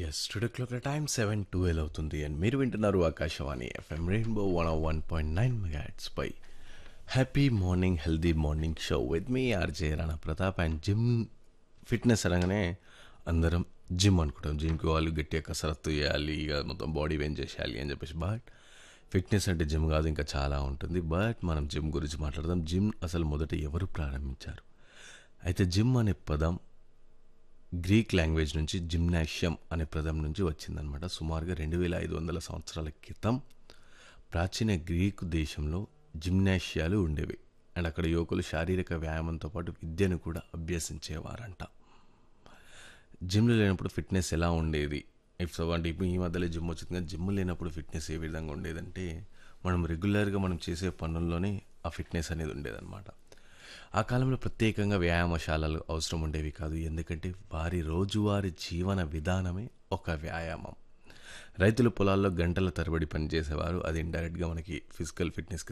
Yes today clock time 7:12 అవుతుంది and మీరు వింటున్నారు Akashvani FM rainbow 101.9 megahertz pi happy morning healthy morning show with me RJ Rana Pratap and gym fitness అనగానే అందరం gym అనుకుంటాం. జిమ్కి వాళ్ళు గట్టిగా కసరత్తు చేయాలి, ఇక మొత్తం బాడీ వెయిన్ చేసేయాలి అని చెప్పేసి. బట్ ఫిట్నెస్ అంటే జిమ్ కాదు, ఇంకా చాలా ఉంటుంది. బట్ మనం జిమ్ గురించి మాట్లాడదాం. జిమ్ అసలు మొదట ఎవరు ప్రారంభించారు? అయితే జిమ్ అనే పదం గ్రీక్ లాంగ్వేజ్ నుంచి జిమ్నాషియం అనే పదం నుంచి వచ్చిందనమాట. సుమారుగా 2500 సంవత్సరాల క్రితం ప్రాచీన గ్రీకు దేశంలో జిమ్నాషియాలు ఉండేవి. అండ్ అక్కడ యువకులు శారీరక వ్యాయామంతో పాటు విద్యను కూడా అభ్యసించేవారంట. జిమ్లు లేనప్పుడు ఫిట్నెస్ ఎలా ఉండేది? అంటే ఇప్పుడు ఈ మధ్యలో జిమ్ వచ్చింది, కానీ జిమ్ లేనప్పుడు ఫిట్నెస్ ఏ విధంగా ఉండేదంటే మనం రెగ్యులర్గా మనం చేసే పనుల్లోనే ఆ ఫిట్నెస్ అనేది ఉండేదన్నమాట. ఆ కాలంలో ప్రత్యేకంగా వ్యాయామశాలలు అవసరం ఉండేవి కాదు, ఎందుకంటే వారి రోజువారీ జీవన విధానమే ఒక వ్యాయామం. రైతులు పొలాల్లో గంటల తరబడి పనిచేసేవారు. అది ఇండైరెక్ట్గా మనకి ఫిజికల్ ఫిట్నెస్కి